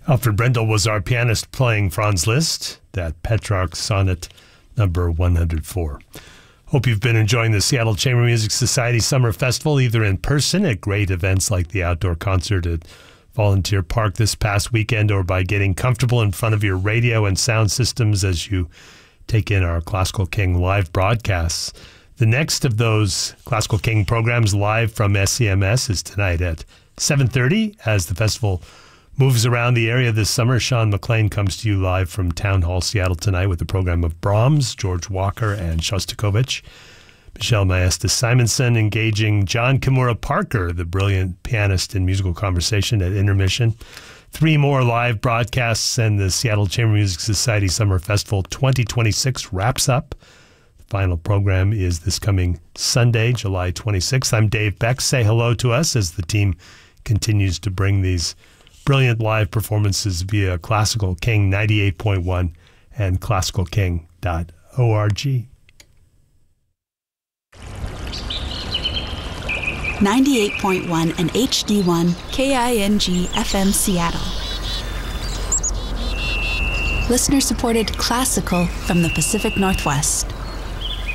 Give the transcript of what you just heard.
Alfred Brendel was our pianist playing Franz Liszt, that Petrarch Sonnet number 104. Hope you've been enjoying the Seattle Chamber Music Society Summer Festival, either in person at great events like the outdoor concert at Volunteer Park this past weekend, or by getting comfortable in front of your radio and sound systems as you take in our Classical King live broadcasts. The next of those Classical King programs live from SCMS is tonight at 7:30 as the festival moves around the area this summer. Sean McLean comes to you live from Town Hall Seattle tonight with a program of Brahms, George Walker, and Shostakovich. Michelle Maestas-Simonson engaging John Kimura Parker, the brilliant pianist in musical conversation at intermission. 3 more live broadcasts, and the Seattle Chamber Music Society Summer Festival 2026 wraps up. The final program is this coming Sunday, July 26th. I'm Dave Beck. Say hello to us as the team continues to bring these brilliant live performances via Classical King 98.1 and classicalking.org. 98.1 and HD1 KING FM Seattle. Listener-supported classical from the Pacific Northwest.